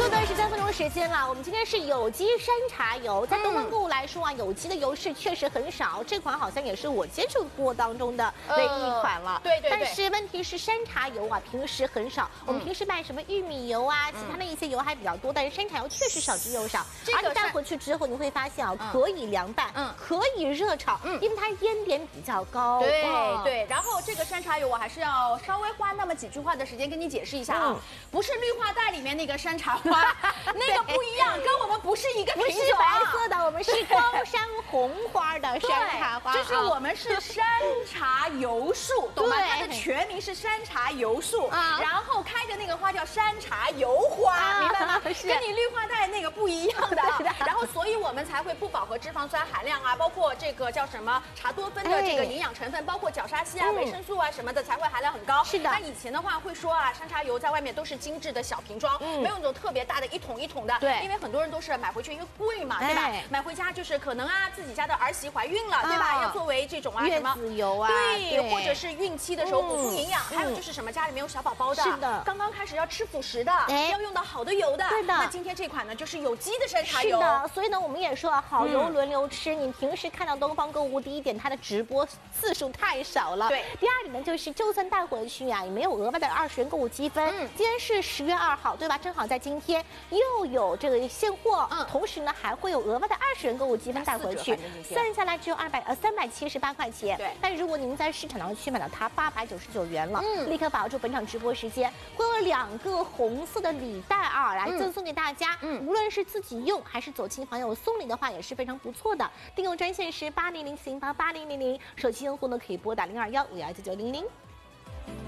13分钟的时间了，我们今天是有机山茶油，在东方购物来说啊，有机的油是确实很少，这款好像也是我接触过当中的唯一一款了。 对。 但是问题是山茶油啊，平时很少，我们平时卖什么玉米油啊，其他的一些油还比较多，但是山茶油确实少之又少。而且带回去之后，你会发现啊，可以凉拌，可以热炒，因为它烟点比较高。 对。然后这个山茶油我还是要稍微花那么几句话的时间跟你解释一下啊，不是绿化带里面那个山茶花，那个不一样，跟我们不是一个品种， 不是白色的，我们是高山红花的山茶花， 就是我们是山茶油树，懂吗？它的全名是山茶油树，然后开的那个花叫山茶油花，明白吗？跟你绿化带那个不一样的。然后，所以我们才会不饱和脂肪酸含量啊，包括这个叫什么茶多酚的这个营养成分，包括角鲨烯啊、维生素啊什么的，才会含量很高。 是的。 那以前的话会说啊，山茶油在外面都是精致的小瓶装，没有那种特别大的一桶一桶的。 对。 因为很多人都是买回去因为贵嘛，对吧？买回家就是可能啊自己家的儿媳怀孕了，对吧？要作为这种什么月子油啊， 对，或者是孕期的时候补充营养，还有就是什么家里面有小宝宝的， 是的， 刚刚开始要吃辅食的，要用到好的油的。 对的。 那今天这款呢就是有机的山茶油。 是的，所以呢我们也说好油轮流吃。你平时看到东方购物，第一点它的直播次数太少了， 对。 第二点呢就是就算带回去啊，也没有额外的20元购物积分。今天是10月2号，对吧？正好在今天又有这个现货，同时呢还会有额外的20元购物积分带回去，算下来只有378块钱。 对。 但如果您在市场上去买到它899元了，立刻把握住本场直播时间，会有2个红色的礼袋啊来赠送给大家。无论是自己用还是走亲访友送礼的话，也是非常不错的。订购专线是8004088000，手机用户呢可以拨打021519900。